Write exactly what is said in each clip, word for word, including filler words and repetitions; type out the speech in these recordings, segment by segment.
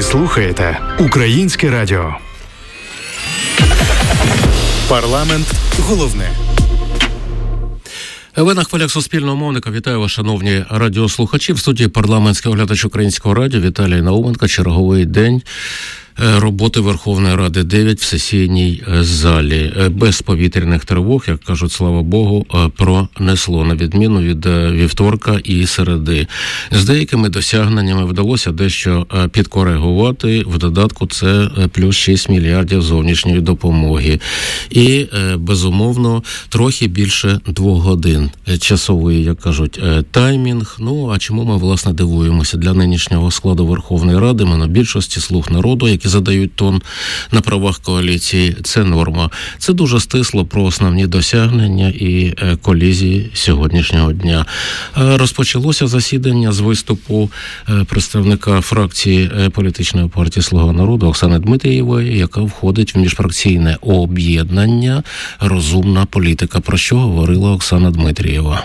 слухаєте Українське радіо. Парламент головне. Ви на хвилях Суспільного мовника. Вітаю вас, шановні радіослухачі. В студії парламентський оглядач Українського радіо Віталій Науменко. Черговий день роботи Верховної Ради дев'ять в сесійній залі. Без повітряних тривог, як кажуть, слава Богу, пронесло, на відміну від вівторка і середи. З деякими досягненнями вдалося дещо підкоригувати. В додатку це плюс шість мільярдів зовнішньої допомоги. І, безумовно, трохи більше двох годин. Часовий, як кажуть, таймінг. Ну, а чому ми, власне, дивуємося? Для нинішнього складу Верховної Ради монобільшості, «Слуг народу», які задають тон на правах коаліції, це норма. Це дуже стисло про основні досягнення і колізії сьогоднішнього дня. Розпочалося засідання з виступу представника фракції політичної партії «Слуга народу» Оксани Дмитрієвої, яка входить в міжфракційне об'єднання «Розумна політика», про що говорила Оксана Дмитрієва.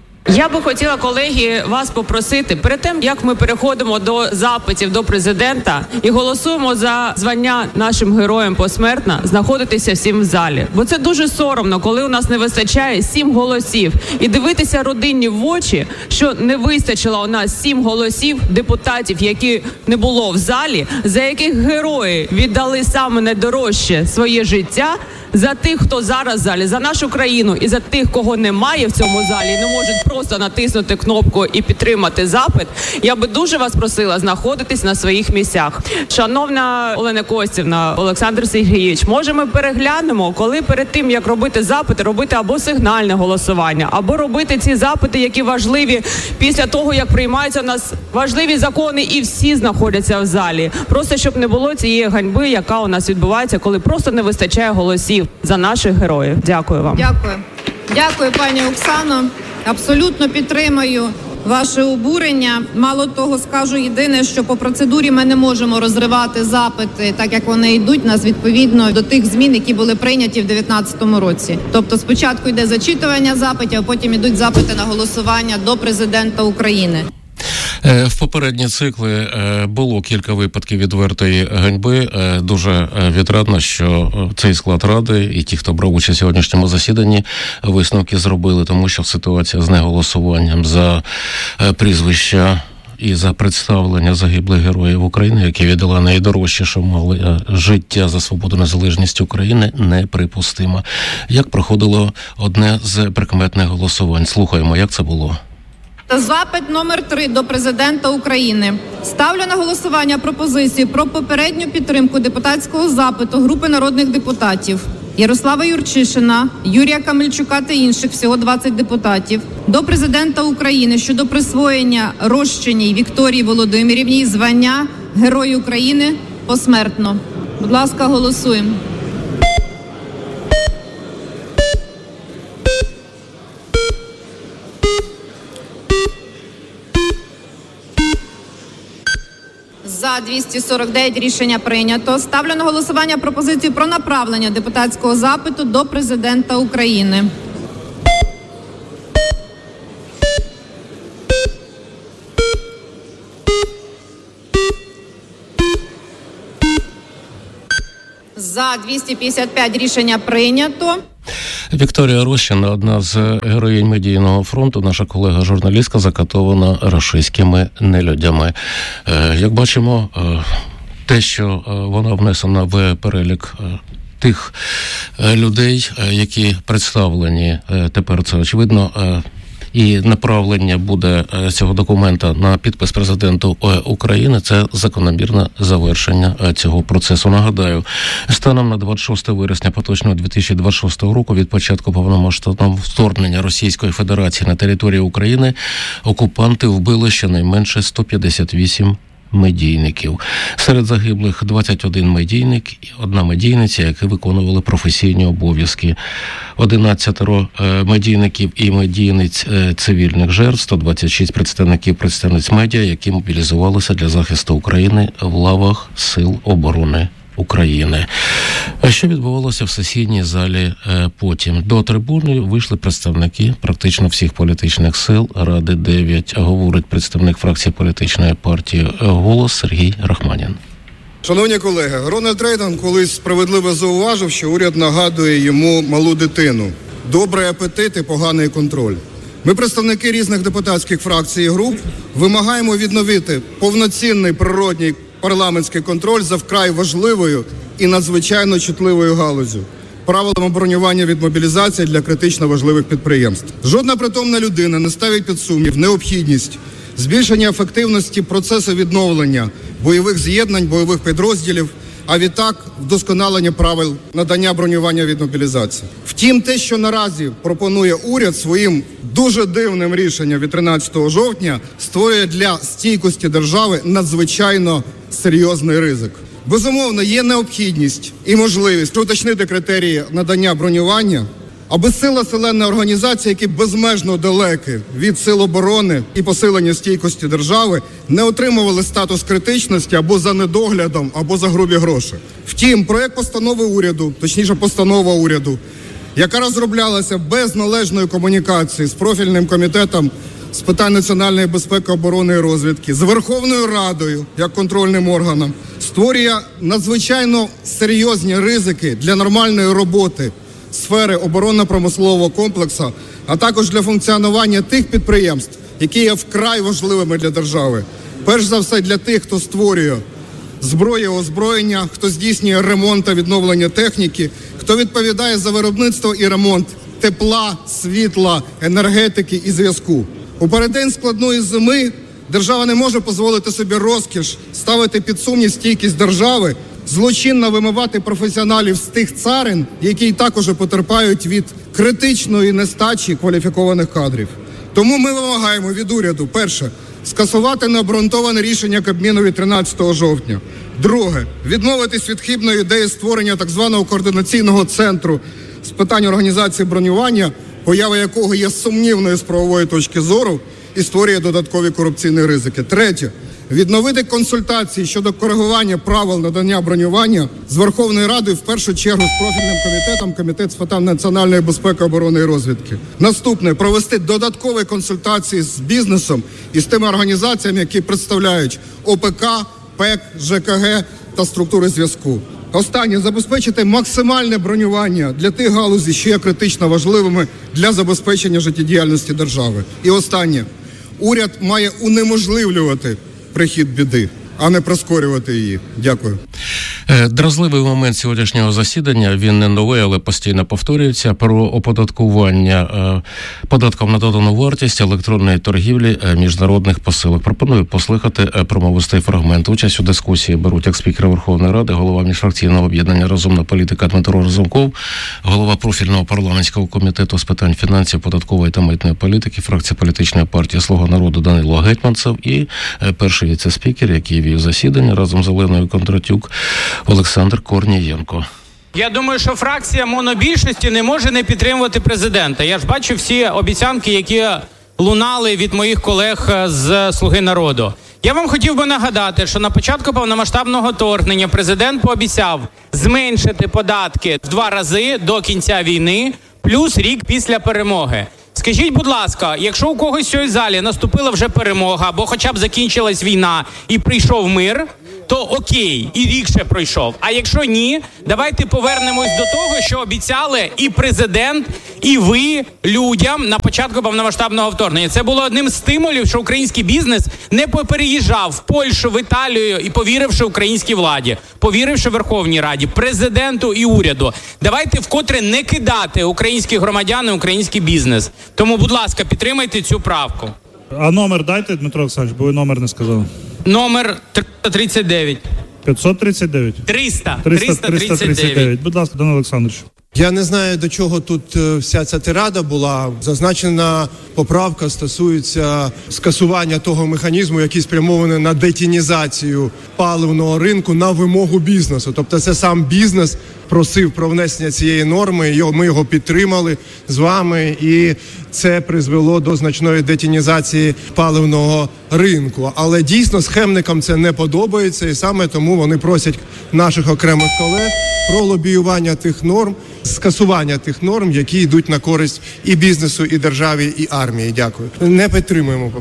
Я би хотіла, колеги, вас попросити, перед тим, як ми переходимо до запитів до президента і голосуємо за звання нашим героям посмертно, знаходитися всім в залі. Бо це дуже соромно, коли у нас не вистачає сім голосів. І дивитися родині в очі, що не вистачило у нас сім голосів депутатів, які не було в залі, за яких герої віддали саме найдорожче своє життя, за тих, хто зараз в залі, за нашу країну і за тих, кого немає в цьому залі, не можуть просто натиснути кнопку і підтримати запит, я би дуже вас просила знаходитись на своїх місцях. Шановна Олена Костівна, Олександр Сергійович, може ми переглянемо, коли перед тим, як робити запити, робити або сигнальне голосування, або робити ці запити, які важливі після того, як приймаються у нас важливі закони і всі знаходяться в залі. Просто щоб не було цієї ганьби, яка у нас відбувається, коли просто не вистачає голосів за наших героїв. Дякую вам. Дякую. Дякую, пані Оксано. Абсолютно підтримую ваше обурення. Мало того, скажу єдине, що по процедурі ми не можемо розривати запити, так як вони йдуть, нас відповідно до тих змін, які були прийняті в дев'ятнадцятому році. Тобто спочатку йде зачитування запитів, а потім йдуть запити на голосування до президента України. В попередні цикли було кілька випадків відвертої ганьби. Дуже відрадно, що цей склад Ради і ті, хто брав участь у сьогоднішньому засіданні, висновки зробили, тому що ситуація з неголосуванням за прізвища і за представлення загиблих героїв України, які віддали найдорожче, що мали життя за свободу, незалежність України, неприпустима. Як проходило одне з прикметних голосувань? Слухаємо, як це було. Запит номер три до президента України. Ставлю на голосування пропозицію про попередню підтримку депутатського запиту групи народних депутатів Ярослава Юрчишина, Юрія Камельчука та інших, всього двадцять депутатів, до президента України щодо присвоєння Рощиній Вікторії Володимирівні звання Герой України посмертно. Будь ласка, голосуємо. За двісті сорок дев'ять рішення прийнято. Ставлю на голосування пропозицію про направлення депутатського запиту до президента України. За двісті п'ятдесят п'ять рішення прийнято. Вікторія Рощина, одна з героїнь медійного фронту, наша колега-журналістка, закатована рашистськими нелюдями. Як бачимо, те, що вона внесена в перелік тих людей, які представлені, тепер це очевидно, і направлення буде цього документа на підпис президенту України, це закономірне завершення цього процесу. Нагадаю, станом на двадцять шостого вересня поточного дві тисячі двадцять шостого року, від початку повномасштабного вторгнення Російської Федерації на територію України, окупанти вбили щонайменше сто п'ятдесят вісім медійників. Серед загиблих двадцять один медійник і одна медійниця, які виконували професійні обов'язки. одинадцятеро медійників і медійниць цивільних жертв, сто двадцять шість представників представниць медіа, які мобілізувалися для захисту України в лавах Сил оборони України. А що відбувалося в сесійній залі потім? До трибуни вийшли представники практично всіх політичних сил Ради дев'ять, говорить представник фракції політичної партії «Голос» Сергій Рахманін. Шановні колеги, Рональд Рейган колись справедливо зауважив, що уряд нагадує йому малу дитину. Добрий апетит і поганий контроль. Ми, представники різних депутатських фракцій і груп, вимагаємо відновити повноцінний природній парламентський контроль за вкрай важливою і надзвичайно чутливою галузю – правилами бронювання від мобілізації для критично важливих підприємств. Жодна притомна людина не ставить під сумнів необхідність збільшення ефективності процесу відновлення бойових з'єднань, бойових підрозділів, а відтак вдосконалення правил надання бронювання від мобілізації. Втім, те, що наразі пропонує уряд своїм дуже дивним рішенням від тринадцятого жовтня, створює для стійкості держави надзвичайно серйозний ризик. Безумовно, є необхідність і можливість уточнити критерії надання бронювання, аби сила селена організації, які безмежно далекі від сил оборони і посилення стійкості держави, не отримували статус критичності або за недоглядом, або за грубі гроші. Втім, проект постанови уряду, точніше постанова уряду, яка розроблялася без належної комунікації з профільним комітетом з питань національної безпеки, оборони і розвідки, з Верховною Радою як контрольним органом, створює надзвичайно серйозні ризики для нормальної роботи сфери оборонно-промислового комплексу, а також для функціонування тих підприємств, які є вкрай важливими для держави. Перш за все для тих, хто створює зброю, озброєння, хто здійснює ремонт та відновлення техніки, хто відповідає за виробництво і ремонт тепла, світла, енергетики і зв'язку. У переддень складної зими держава не може дозволити собі розкіш ставити під сумнів стійкість держави, злочинно вимивати професіоналів з тих царин, які також потерпають від критичної нестачі кваліфікованих кадрів. Тому ми вимагаємо від уряду, перше, скасувати необґрунтоване рішення Кабміну від тринадцятого жовтня. Друге, відмовитись від хибної ідеї створення так званого координаційного центру з питань організації бронювання, поява якого є сумнівною з правової точки зору і створює додаткові корупційні ризики. Третє, відновити консультації щодо коригування правил надання бронювання з Верховною Радою, в першу чергу з профільним комітетом, Комітет з питань національної безпеки, оборони і розвідки. Наступне, провести додаткові консультації з бізнесом і з тими організаціями, які представляють ОПК, ПЕК, ЖКГ та структури зв'язку. Останнє, забезпечити максимальне бронювання для тих галузей, що є критично важливими для забезпечення життєдіяльності держави. І останнє, уряд має унеможливлювати прихід біди, а не прискорювати її. Дякую. Дразливий момент сьогоднішнього засідання, він не новий, але постійно повторюється, про оподаткування податком на додану вартість електронної торгівлі міжнародних посилок. Пропоную послухати промовистий фрагмент. Участь у дискусії беруть як спікер Верховної Ради, голова міжфракційного об'єднання «Розумна політика» Дмитро Разумков, голова профільного парламентського комітету з питань фінансів, податкової та митної політики, фракція політичної партії «Слуга народу» Данило Гетманцев і перший віце-спікер, який вів засідання разом з Оленою Кондратюк, Олександр Корнієнко. Я думаю, що фракція монобільшості не може не підтримувати президента. Я ж бачу всі обіцянки, які лунали від моїх колег з «Слуги народу». Я вам хотів би нагадати, що на початку повномасштабного вторгнення президент пообіцяв зменшити податки в два рази до кінця війни, плюс рік після перемоги. Скажіть, будь ласка, якщо у когось в цій залі наступила вже перемога, або хоча б закінчилась війна і прийшов мир, то окей, і рік ще пройшов. А якщо ні, давайте повернемось до того, що обіцяли і президент, і ви людям на початку повномасштабного вторгнення. Це було одним з стимулів, що український бізнес не попереїжджав в Польщу, в Італію і повіривши українській владі, повіривши Верховній Раді, президенту і уряду. Давайте вкотре не кидати українських громадян і український бізнес. Тому, будь ласка, підтримайте цю правку. А номер дайте, Дмитро Олександрович, бо ви номер не сказали. Номер триста тридцять дев'ять. п'ятсот тридцять дев'ять? триста. триста тридцять дев'ять. Будь ласка, Данило Олександрович. Я не знаю, до чого тут вся ця тирада була. Зазначена поправка стосується скасування того механізму, який спрямований на детінізацію паливного ринку на вимогу бізнесу. Тобто це сам бізнес просив про внесення цієї норми, ми його підтримали з вами, і це призвело до значної детінізації паливного ринку. Але дійсно схемникам це не подобається, і саме тому вони просять наших окремих колег про лобіювання тих норм, скасування тих норм, які йдуть на користь і бізнесу, і державі, і армії. Дякую. Не підтримуємо поправку.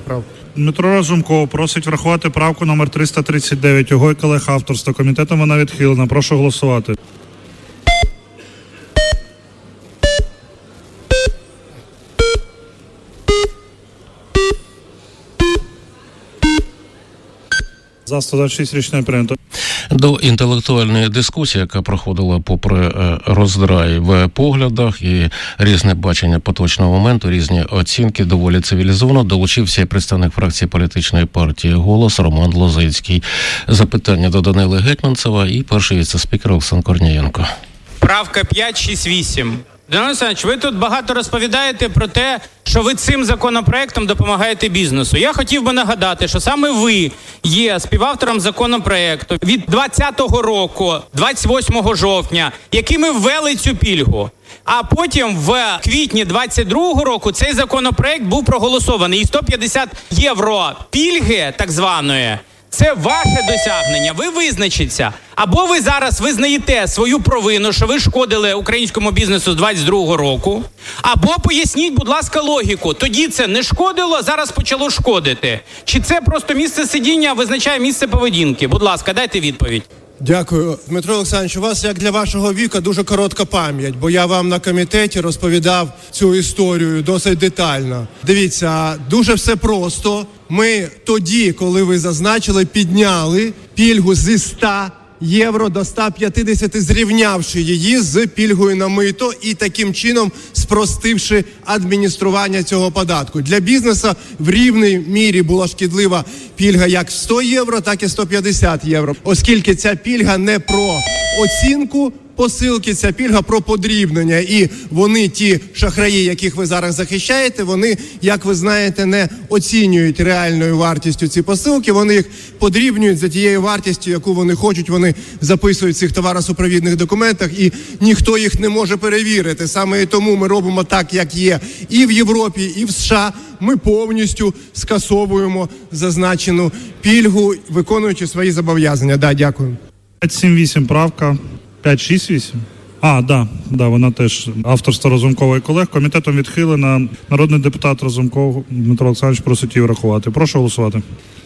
Дмитро Разумков просить врахувати правку номер триста тридцять дев'ять. Його і колег авторства. Комітетом вона відхилена. Прошу голосувати. За сто двадцять шість рішення прийнято. До інтелектуальної дискусії, яка проходила попри роздрай в поглядах і різне бачення поточного моменту, різні оцінки, доволі цивілізовано, долучився і представник фракції політичної партії «Голос» Роман Лозинський. Запитання до Данили Гетманцева і перший віце-спікер Олександр Корнієнко. Правка п'ять, шість, вісім. Данило Олександрович, ви тут багато розповідаєте про те, що ви цим законопроектом допомагаєте бізнесу. Я хотів би нагадати, що саме ви є співавтором законопроекту від двадцятого року, двадцять восьмого жовтня, якими ввели цю пільгу. А потім в квітні двадцять другого року цей законопроект був проголосований. І сто п'ятдесят євро пільги, так званої, це ваше досягнення, ви визначіться. Або ви зараз визнаєте свою провину, що ви шкодили українському бізнесу з двадцять другого року, або поясніть, будь ласка, логіку. Тоді це не шкодило, зараз почало шкодити. Чи це просто місце сидіння визначає місце поведінки? Будь ласка, дайте відповідь. Дякую. Дмитро Олександрович, у вас, як для вашого віку, дуже коротка пам'ять, бо я вам на комітеті розповідав цю історію досить детально. Дивіться, дуже все просто. Ми тоді, коли ви зазначили, підняли пільгу зі ста євро до ста п'ятдесят, зрівнявши її з пільгою на мито і таким чином спростивши адміністрування цього податку. Для бізнесу в рівній мірі була шкідлива пільга як сто євро, так і сто п'ятдесят євро, оскільки ця пільга не про оцінку посилки, ця пільга про подрібнення. І вони, ті шахраї, яких ви зараз захищаєте, вони, як ви знаєте, не оцінюють реальною вартістю ці посилки, вони їх подрібнюють за тією вартістю, яку вони хочуть, вони записують в цих товаросупровідних документах, і ніхто їх не може перевірити. Саме і тому ми робимо так, як є і в Європі, і в США. Ми повністю скасовуємо зазначену пільгу, виконуючи свої зобов'язання. Да, дякую. п'ять сім вісім правка. п'ять шість вісім? А, да, да, вона теж авторство Разумкова і колег. Комітетом відхилена. Народний депутат Разумков Дмитро Олександрович просить її врахувати. Прошу голосувати.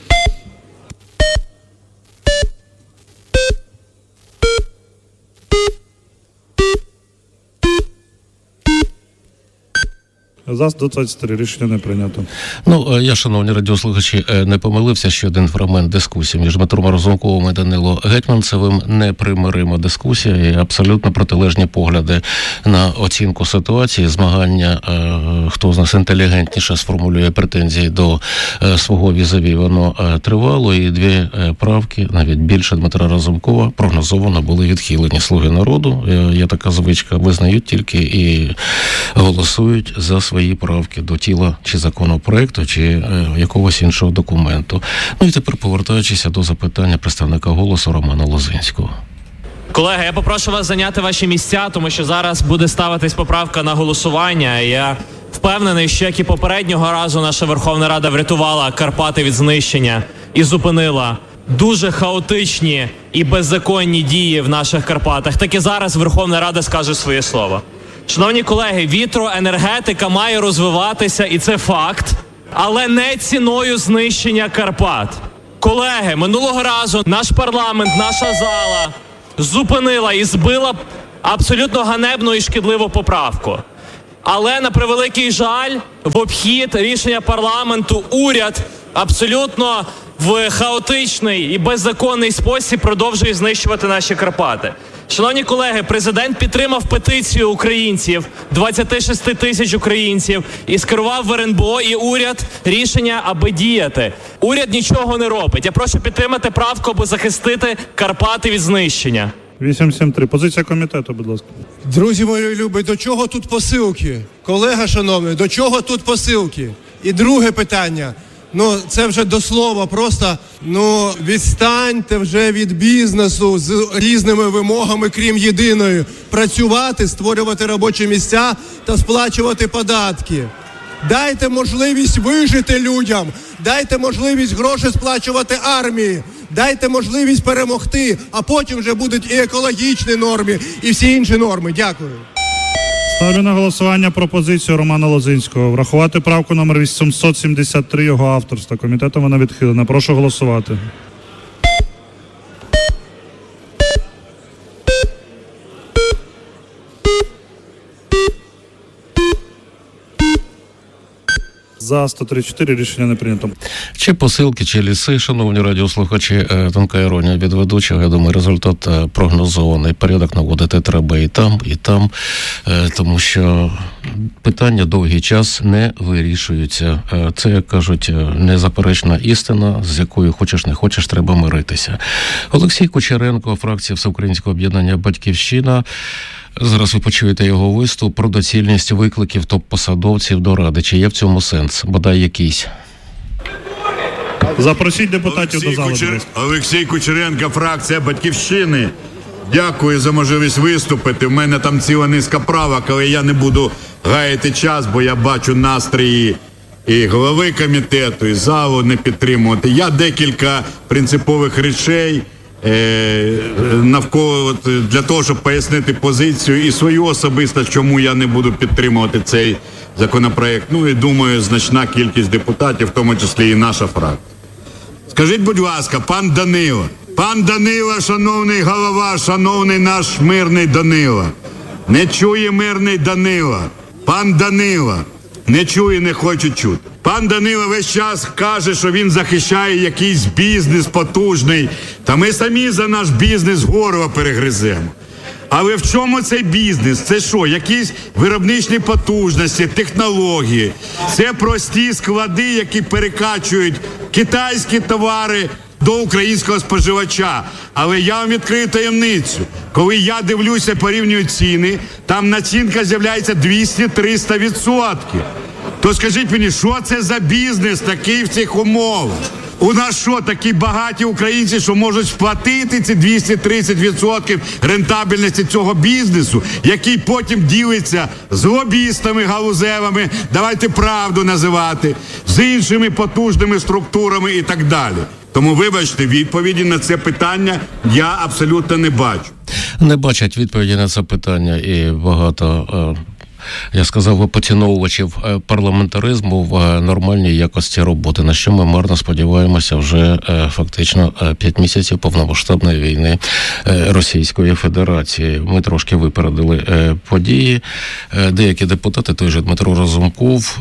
За сто двадцять три рішення не прийнято. Ну, я, шановні радіослухачі, не помилився. Ще один фрагмент дискусії між Дмитром Разумковим і Данило Гетманцевим. Непримирима дискусія і абсолютно протилежні погляди на оцінку ситуації, змагання, хто з нас інтелігентніше сформулює претензії до свого візаві. Воно тривало, і дві правки, навіть більше Дмитра Разумкова, прогнозовано були відхилені. Слуги народу, є така звичка, визнають тільки і голосують за свої правки до тіла чи законопроекту, чи е, якогось іншого документу. Ну і тепер, повертаючися до запитання представника «Голосу» Романа Лозинського. Колеги, я попрошу вас зайняти ваші місця, тому що зараз буде ставитись поправка на голосування. Я впевнений, що як і попереднього разу наша Верховна Рада врятувала Карпати від знищення і зупинила дуже хаотичні і беззаконні дії в наших Карпатах, так і зараз Верховна Рада скаже своє слово. Шановні колеги, вітроенергетика має розвиватися, і це факт, але не ціною знищення Карпат. Колеги, минулого разу наш парламент, наша зала зупинила і збила абсолютно ганебну і шкідливу поправку. Але, на превеликий жаль, в обхід рішення парламенту уряд абсолютно в хаотичний і беззаконний спосіб продовжує знищувати наші Карпати. Шановні колеги, президент підтримав петицію українців, двадцять шість тисяч українців, і скерував в ер ен бе о і уряд рішення, аби діяти. Уряд нічого не робить. Я прошу підтримати правку, аби захистити Карпати від знищення. вісім сім три. Позиція комітету, будь ласка. Друзі мої любі, до чого тут посилки? Колега шановний, до чого тут посилки? І друге питання. Ну, це вже до слова просто, ну, відстаньте вже від бізнесу з різними вимогами, крім єдиної. Працювати, створювати робочі місця та сплачувати податки. Дайте можливість вижити людям, дайте можливість гроші сплачувати армії, дайте можливість перемогти, а потім вже будуть і екологічні норми, і всі інші норми. Дякую. Ставлю на голосування пропозицію Романа Лозинського врахувати правку номер вісімсот сімдесят три його авторства. Комітетом вона відхилена. Прошу голосувати. За сто тридцять чотири рішення не прийнято. Чи посилки, чи ліси, шановні радіослухачі, тонка іронія від ведучого. Я думаю, результат прогнозований. Порядок наводити треба і там, і там, тому що питання довгий час не вирішуються. Це, як кажуть, незаперечна істина, з якою хочеш не хочеш, треба миритися. Олексій Кучеренко, фракція Всеукраїнського об'єднання «Батьківщина». Зараз ви почуєте його виступ про доцільність викликів топ-посадовців до Ради. Чи є в цьому сенс? Бодай якийсь. Запросіть депутатів Олексій до залу. Кучер... Олексій Кучеренко, фракція «Батьківщини». Дякую за можливість виступити. У мене там ціла низка правок, але я не буду гаяти час, бо я бачу настрої і голови комітету, і залу не підтримувати. Я декілька принципових речей навколо для того, щоб пояснити позицію і свою особисто, чому я не буду підтримувати цей законопроект. Ну і думаю, значна кількість депутатів, в тому числі і наша фракція. Скажіть, будь ласка, пан Данило, пан Данило, шановний голова, шановний наш мирний Данило, не чує мирний Данило, пан Данило, не чує, не хоче чути. Пан Данило весь час каже, що він захищає якийсь бізнес потужний. Та ми самі за наш бізнес горло перегриземо. Але в чому цей бізнес? Це що? Якісь виробничні потужності, технології. Це прості склади, які перекачують китайські товари до українського споживача. Але я вам відкрию таємницю. Коли я дивлюся, порівнюю ціни, там націнка з'являється двісті-триста відсотків. То скажіть мені, що це за бізнес такий в цих умовах? У нас що, такі багаті українці, що можуть сплатити ці двісті тридцять відсотків рентабельності цього бізнесу, який потім ділиться з лобістами галузевими, давайте правду називати, з іншими потужними структурами і так далі. Тому, вибачте, відповіді на це питання я абсолютно не бачу. Не бачать відповіді на це питання і багато... Я сказав, поціновувачів парламентаризму в нормальній якості роботи, на що ми марно сподіваємося вже фактично п'ять місяців повномасштабної війни Російської Федерації. Ми трошки випередили події. Деякі депутати, той же Дмитро Разумков,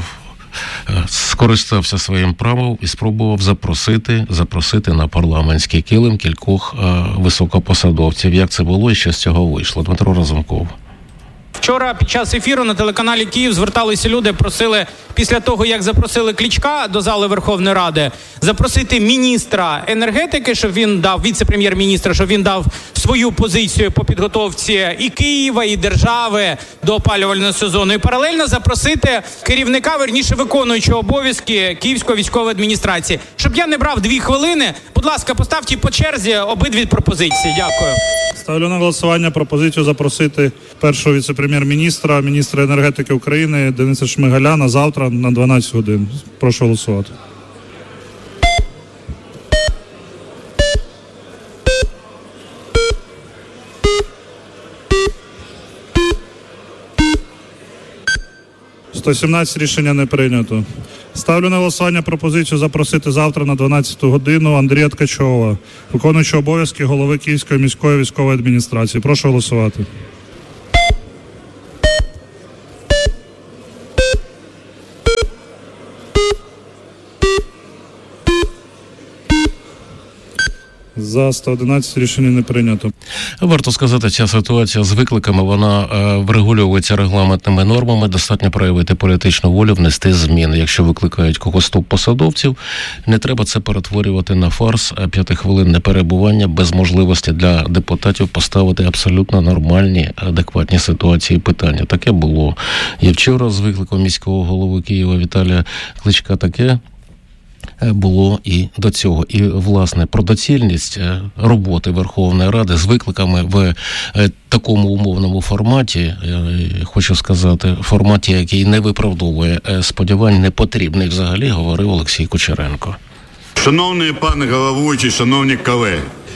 скористався своїм правом і спробував запросити, запросити на парламентський килим кількох високопосадовців. Як це було і що з цього вийшло? Дмитро Разумков. Вчора під час ефіру на телеканалі Київ зверталися люди, просили після того, як запросили Кличка до зали Верховної Ради, запросити міністра енергетики, щоб він дав, віце-прем'єр-міністра, щоб він дав свою позицію по підготовці і Києва, і держави до опалювального сезону. І паралельно запросити керівника, верніше виконуючого обов'язки Київської військової адміністрації. Щоб я не брав дві хвилини, будь ласка, поставте по черзі обидві пропозиції. Дякую. Ставлю на голосування пропозицію запросити першого віце-прем'єр-міністра, міністра енергетики України Дениса Шмигаля на завтра на дванадцять годин. Прошу голосувати. сто сімнадцять рішення не прийнято. Ставлю на голосування пропозицію запросити завтра на дванадцяту годину Андрія Ткачова, виконуючого обов'язки голови Київської міської військової адміністрації. Прошу голосувати. За сто одинадцять рішення не прийнято. Варто сказати, ця ситуація з викликами, вона е, врегульовується регламентними нормами. Достатньо проявити політичну волю, внести зміни. Якщо викликають когось топ-посадовців, не треба це перетворювати на фарс, а п'ятихвилинне перебування без можливості для депутатів поставити абсолютно нормальні, адекватні ситуації питання. Таке було і вчора з викликом міського голови Києва Віталія Кличка, таке було і до цього. І, власне, про доцільність роботи Верховної Ради з викликами в такому умовному форматі, хочу сказати, форматі, який не виправдовує сподівань, не потрібний взагалі, говорив Олексій Кучеренко. Шановний пане головуючий, шановні колеги,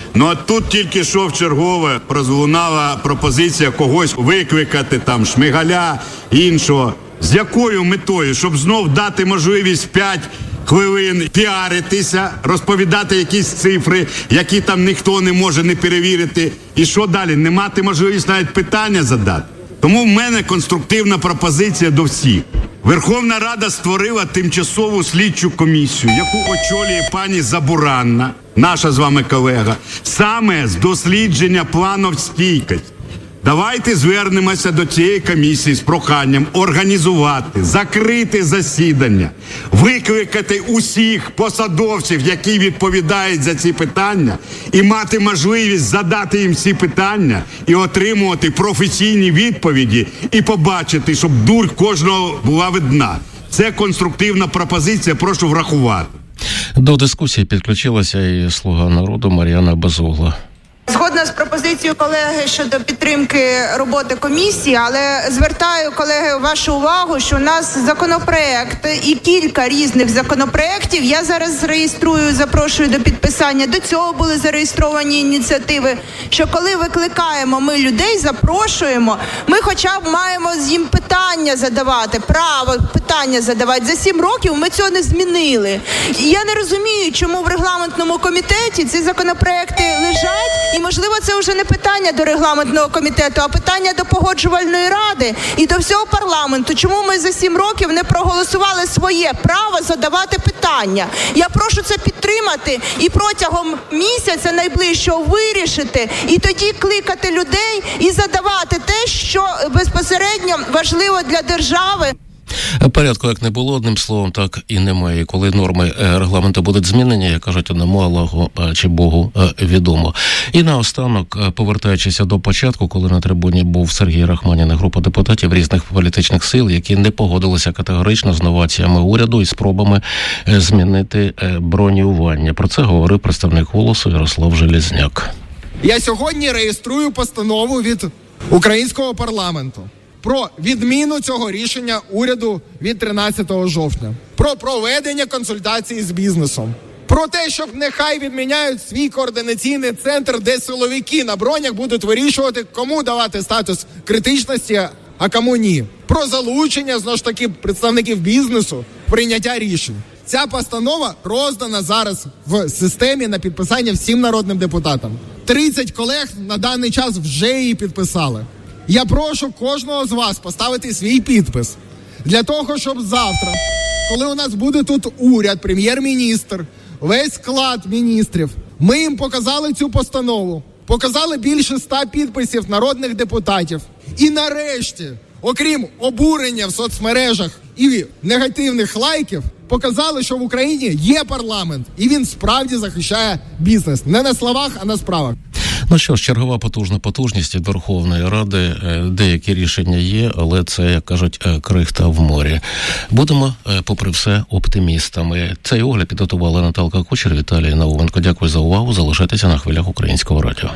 Ну а тут тільки що вчергове прозвучала пропозиція когось викликати, там, Шмигаля, іншого. З якою метою? Щоб знов дати можливість п'ять хвилин піаритися, розповідати якісь цифри, які там ніхто не може не перевірити. І що далі? Не мати можливість навіть питання задати? Тому в мене конструктивна пропозиція до всіх. Верховна Рада створила тимчасову слідчу комісію, яку очолює пані Забуранна, наша з вами колега, саме з дослідження плану стійкості. Давайте звернемося до цієї комісії з проханням організувати, закрити засідання, викликати усіх посадовців, які відповідають за ці питання, і мати можливість задати їм ці питання і отримувати професійні відповіді, і побачити, щоб дурь кожного була видна. Це конструктивна пропозиція, прошу врахувати. До дискусії підключилася і «Слуга народу» Мар'яна Безугла. Згодна з пропозицією колеги щодо підтримки роботи комісії, але звертаю, колеги, вашу увагу, що у нас законопроект і кілька різних законопроєктів. Я зараз реєструю, запрошую до підписання. До цього були зареєстровані ініціативи, що коли викликаємо ми людей, запрошуємо, ми хоча б маємо їм питання задавати, право питання задавати. За сім років ми цього не змінили. І я не розумію, чому в регламентному комітеті ці законопроекти лежать. І, можливо, це вже не питання до регламентного комітету, а питання до Погоджувальної ради і до всього парламенту. Чому ми за сім років не проголосували своє право задавати питання? Я прошу це підтримати і протягом місяця найближчого вирішити, і тоді кликати людей і задавати те, що безпосередньо важливо для держави. Порядку як не було, одним словом, так і немає. Коли норми регламенту будуть змінені, як кажуть, одному Аллаху чи Богу відомо. І наостанок, повертаючись до початку, коли на трибуні був Сергій Рахманін і група депутатів різних політичних сил, які не погодилися категорично з новаціями уряду і спробами змінити бронювання. Про це говорив представник «Голосу» Ярослав Железняк. Я сьогодні реєструю постанову від українського парламенту про відміну цього рішення уряду від тринадцятого жовтня, про проведення консультацій з бізнесом, про те, щоб нехай відміняють свій координаційний центр, де силовики на бронях будуть вирішувати, кому давати статус критичності, а кому ні. Про залучення, знову ж таки, представників бізнесу, прийняття рішень. Ця постанова роздана зараз в системі на підписання всім народним депутатам. тридцять колег на даний час вже її підписали. Я прошу кожного з вас поставити свій підпис для того, щоб завтра, коли у нас буде тут уряд, прем'єр-міністр, весь склад міністрів, ми їм показали цю постанову, показали більше ста підписів народних депутатів. І нарешті, окрім обурення в соцмережах і негативних лайків, показали, що в Україні є парламент, і він справді захищає бізнес. Не на словах, а на справах. Ну що ж, чергова потужна потужність від Верховної Ради. Деякі рішення є, але це, як кажуть, крихта в морі. Будемо, попри все, оптимістами. Цей огляд підготували Наталка Кучер, Віталій Науменко. Дякую за увагу. Залишайтеся на хвилях Українського радіо.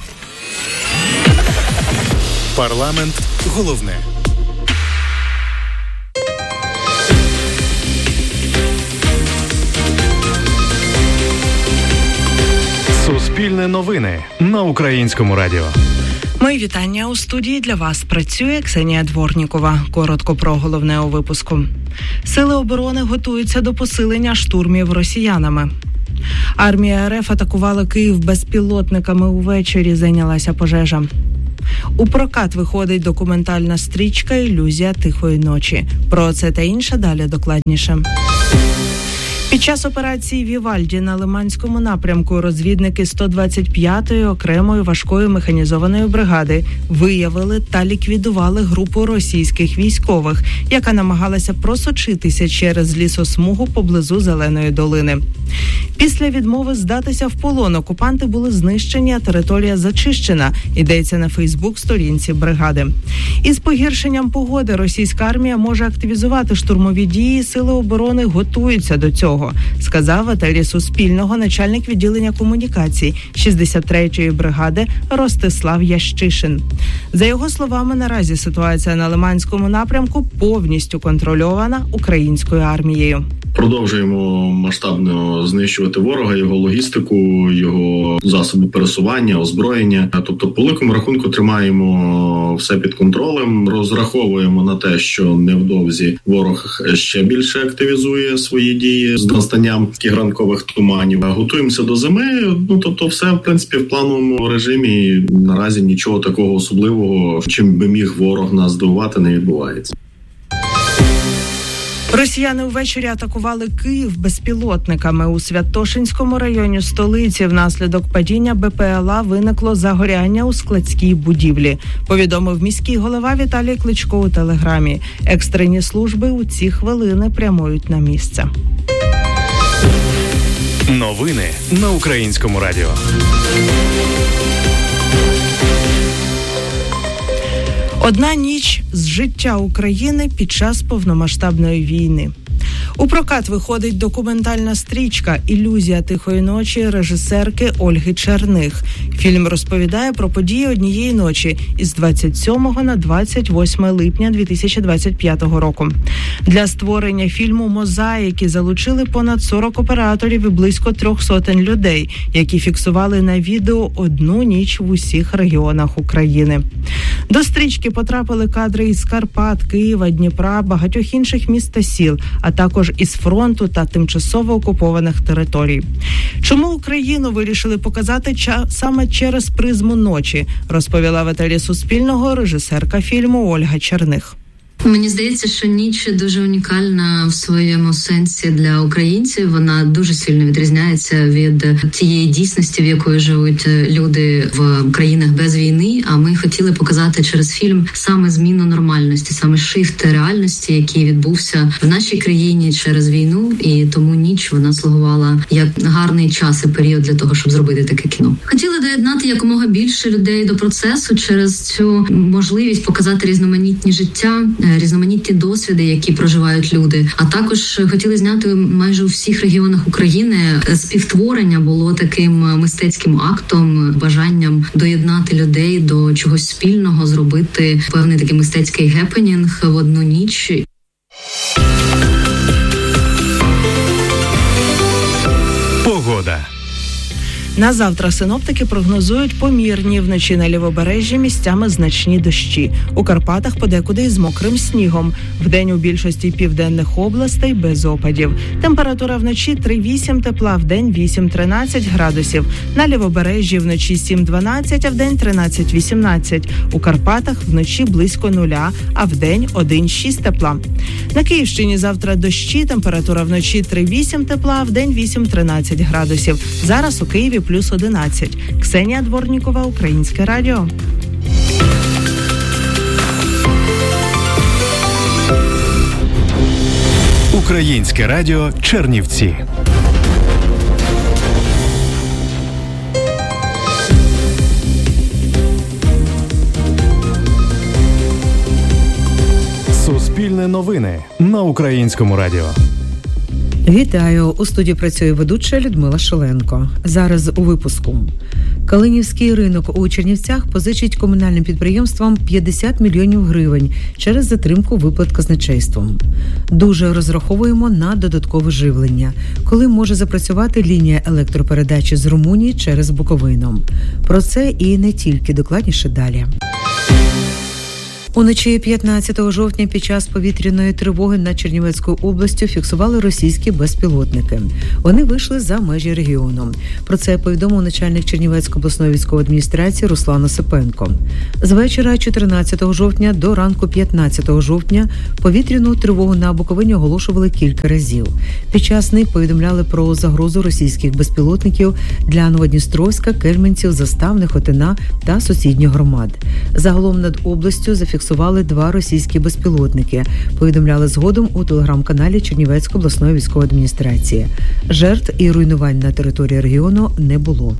Парламент головне. Суспільне новини на Українському радіо. Мої вітання. У студії для вас працює Ксенія Дворнікова. Коротко про головне у випуску. Сили оборони готуються до посилення штурмів росіянами. Армія РФ атакувала Київ безпілотниками увечері, зайнялася пожежа. У прокат виходить документальна стрічка «Ілюзія тихої ночі». Про це та інше далі докладніше. Під час операції «Вівальді» на Лиманському напрямку розвідники сто двадцять п'ятої окремої важкої механізованої бригади виявили та ліквідували групу російських військових, яка намагалася просочитися через лісосмугу поблизу Зеленої долини. Після відмови здатися в полон окупанти були знищені, а територія зачищена, йдеться на Фейсбук-сторінці бригади. Із погіршенням погоди російська армія може активізувати штурмові дії, сили оборони готуються до цього, сказав в етері Суспільного начальник відділення комунікацій шістдесят третьої бригади Ростислав Ящишин. За його словами, наразі ситуація на Лиманському напрямку повністю контрольована українською армією. Продовжуємо масштабно знищувати ворога, його логістику, його засоби пересування, озброєння. Тобто, по великому рахунку тримаємо все під контролем, розраховуємо на те, що невдовзі ворог ще більше активізує свої дії з настанням таких ранкових туманів. Готуємося до зими, ну тобто все, в принципі, в плановому режимі. Наразі нічого такого особливого, чим би міг ворог нас здивувати, не відбувається. Росіяни ввечері атакували Київ безпілотниками. У Святошинському районі столиці внаслідок падіння БПЛА виникло загоряння у складській будівлі, повідомив міський голова Віталій Кличко у телеграмі. Екстрені служби у ці хвилини прямують на місце. Новини на Українському радіо. Одна ніч з життя України під час повномасштабної війни. У прокат виходить документальна стрічка «Ілюзія тихої ночі» режисерки Ольги Черних. Фільм розповідає про події однієї ночі із двадцять сьомого на двадцять восьме липня дві тисячі двадцять п'ятого року. Для створення фільму «Мозаїки» залучили понад сорок операторів і близько трьох сотень людей, які фіксували на відео одну ніч в усіх регіонах України. До стрічки потрапили кадри із Карпат, Києва, Дніпра, багатьох інших міст та сіл, а також із фронту та тимчасово окупованих територій. Чому Україну вирішили показати ча- саме через призму ночі, розповіла в етері Суспільного режисерка фільму Ольга Черних. Мені здається, що ніч дуже унікальна в своєму сенсі для українців. Вона дуже сильно відрізняється від тієї дійсності, в якої живуть люди в країнах без війни. А ми хотіли показати через фільм саме зміну нормальності, саме шифт реальності, який відбувся в нашій країні через війну. І тому ніч вона слугувала як гарний час і період для того, щоб зробити таке кіно. Хотіли доєднати якомога більше людей до процесу через цю можливість показати різноманітні життя, різноманітні досвіди, які проживають люди. А також хотіли зняти майже у всіх регіонах України. Співтворення було таким мистецьким актом, бажанням доєднати людей до чогось спільного, зробити певний такий мистецький гепенінг в одну ніч. Погода. На завтра синоптики прогнозують помірні, вночі на лівобережжі місцями значні дощі. У Карпатах подекуди із мокрим снігом. Вдень у більшості південних областей без опадів. Температура вночі три-вісім тепла, вдень вісім-тринадцять градусів. На лівобережжі вночі сім-дванадцять, а вдень тринадцять-вісімнадцять. У Карпатах вночі близько нуля, а вдень один-шість тепла. На Київщині завтра дощі, температура вночі три-вісім тепла, а вдень вісім-тринадцять градусів. Зараз у Києві плюс одинадцять. Ксенія Дворнікова, Українське радіо. Українське радіо Чернівці. Суспільне новини на Українському радіо. Вітаю! У студії працює ведуча Людмила Шаленко. Зараз у випуску. Калинівський ринок у Чернівцях позичить комунальним підприємствам п'ятдесят мільйонів гривень через затримку виплат казначейством. Дуже розраховуємо на додаткове живлення, коли може запрацювати лінія електропередачі з Румунії через Буковину. Про це і не тільки, докладніше далі. Уночі п'ятнадцятого жовтня під час повітряної тривоги над Чернівецькою областю фіксували російські безпілотники. Вони вийшли за межі регіону. Про це повідомив начальник Чернівецької обласної військової адміністрації Руслан Осипенко. З вечора чотирнадцятого жовтня до ранку п'ятнадцятого жовтня повітряну тривогу на Буковині оголошували кілька разів. Під час них повідомляли про загрозу російських безпілотників для Новодністровська, Кельменців, Заставних, Хотина та сусідніх громад. Загалом над областю зафіксували Фіксували два російські безпілотники, повідомляли згодом у телеграм-каналі Чернівецької обласної військової адміністрації. Жертв і руйнувань на території регіону не було.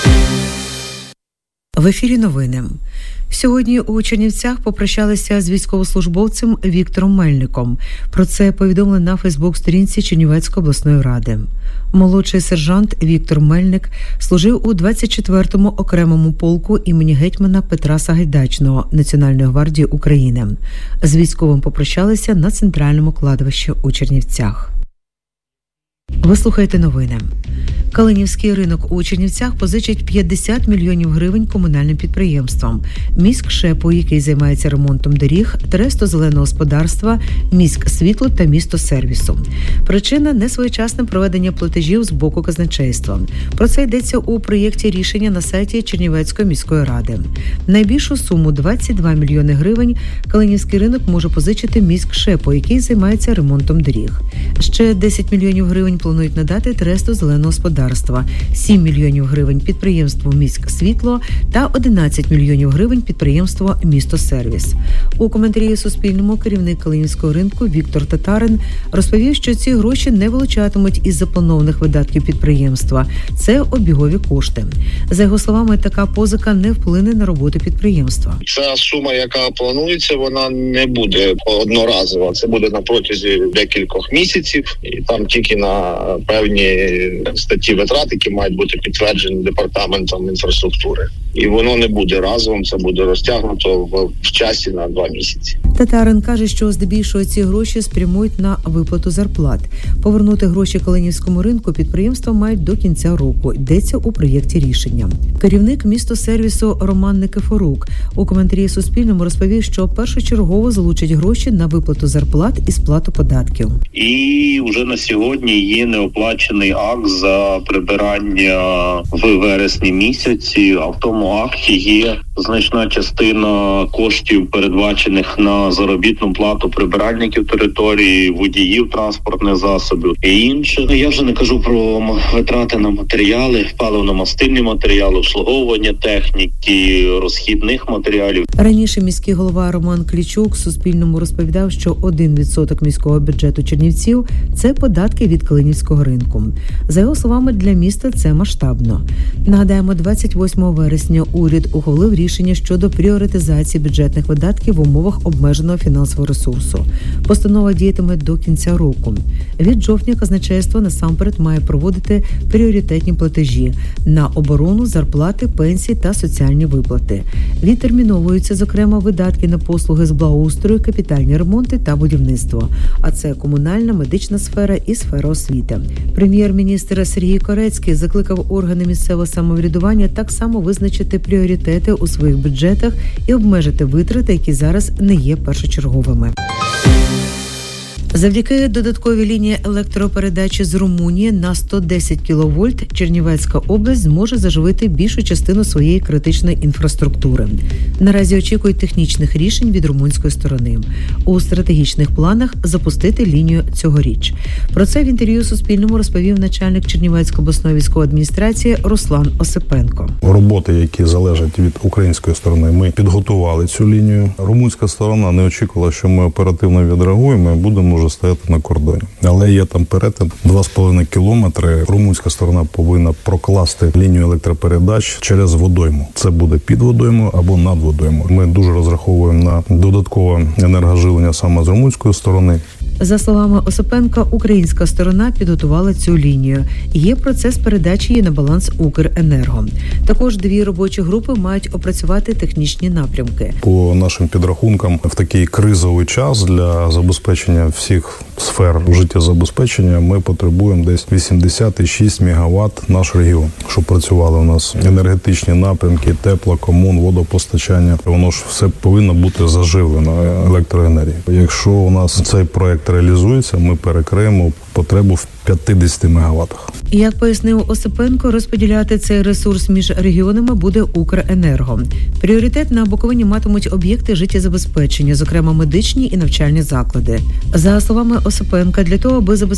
В ефірі новини. Сьогодні у Чернівцях попрощалися з військовослужбовцем Віктором Мельником. Про це повідомили на Фейсбук-сторінці Чернівецької обласної ради. Молодший сержант Віктор Мельник служив у двадцять четвертому окремому полку імені гетьмана Петра Сагайдачного Національної гвардії України. З військовим попрощалися на центральному кладовищі у Чернівцях. Ви слухаєте новини. Калинівський ринок у Чернівцях позичить п'ятдесят мільйонів гривень комунальним підприємствам. Міськшепу, який займається ремонтом доріг, Тресто зеленого господарства, Міськсвітло та місто сервісу. Причина – несвоєчасне проведення платежів з боку казначейства. Про це йдеться у проєкті рішення на сайті Чернівецької міської ради. Найбільшу суму – двадцять два мільйони гривень Калинівський ринок може позичити Міськшепу, який займається ремонтом доріг. Ще десять мільйонів гривень планують надати Тресто зеленого господарства. сім мільйонів гривень підприємству «Міськсвітло» та одинадцять мільйонів гривень підприємство «Місто сервіс». У коментарі Суспільному керівник Калинівського ринку Віктор Татарин розповів, що ці гроші не вилучатимуть із запланованих видатків підприємства. Це обігові кошти. За його словами, така позика не вплине на роботу підприємства. Ця сума, яка планується, вона не буде одноразова. Це буде на протязі декількох місяців, і там тільки на певні статті витрат, які мають бути підтверджені департаментом інфраструктури. І воно не буде разовим, це буде розтягнуто в, в часі на два місяці. Татарин каже, що здебільшого ці гроші спрямують на виплату зарплат. Повернути гроші Калинівському ринку підприємства мають до кінця року, йдеться у проєкті рішення. Керівник місто сервісу Роман Никифорук у коментарі Суспільному розповів, що першочергово залучать гроші на виплату зарплат і сплату податків. І вже на сьогодні є неоплачений акт за прибирання в вересні місяці, а в тому акті є значна частина коштів, передбачених на заробітну плату прибиральників території, водіїв транспортних засобів і інше. Я вже не кажу про витрати на матеріали, паливно-мастильні матеріали, обслуговування техніки, розхідних матеріалів. Раніше міський голова Роман Клічук Суспільному розповідав, що один відсоток міського бюджету Чернівців – це податки від Калинівського ринку. За його словами, для міста це масштабно. Нагадаємо, двадцять восьмого вересня уряд ухвалив рішення щодо пріоритизації бюджетних видатків в умовах обмеженого фінансового ресурсу. Постанова діятиме до кінця року. Від жовтня казначейство насамперед має проводити пріоритетні платежі на оборону, зарплати, пенсії та соціальні виплати. Відтерміновуються, зокрема, видатки на послуги з благоустрою, капітальні ремонти та будівництво. А це комунальна, медична сфера і сфера освіти. Прем'єр-міністр Сергій Корецький закликав органи місцевого самоврядування так само визначити пріоритети у своїх бюджетах і обмежити витрати, які зараз не є першочерговими. Завдяки додатковій лінії електропередачі з Румунії на сто десять кіловольт Чернівецька область зможе заживити більшу частину своєї критичної інфраструктури. Наразі очікують технічних рішень від румунської сторони. У стратегічних планах запустити лінію цьогоріч. Про це в інтерв'ю Суспільному розповів начальник Чернівецької обласної військової адміністрації Руслан Осипенко. Роботи, які залежать від української сторони, ми підготували цю лінію. Румунська сторона не очікувала, що ми оперативно відреагуємо і будемо вже стояти на кордоні. Але є там перетин два з половиною кілометри. Румунська сторона повинна прокласти лінію електропередач через водойму. Це буде під водоймою або над водоймою. Ми дуже розраховуємо на додаткове енергожилення саме з румунської сторони. За словами Осипенка, українська сторона підготувала цю лінію. Є процес передачі її на баланс Укренерго. Також дві робочі групи мають опрацювати технічні напрямки. По нашим підрахункам, в такий кризовий час для забезпечення всіх сфер життєзабезпечення ми потребуємо десь вісімдесят шість мегаватт наш регіон, щоб працювали у нас енергетичні напрямки, тепло, комун, водопостачання. Воно ж все повинно бути заживлено електроенергією. Якщо у нас цей проект реалізується, ми перекриємо потребу в п'ятдесят мегаваттах. Як пояснив Осипенко, розподіляти цей ресурс між регіонами буде Укренерго. Пріоритет на Буковині матимуть об'єкти життєзабезпечення, зокрема медичні і навчальні заклади. За словами Осипенка, для того, аби забезпечити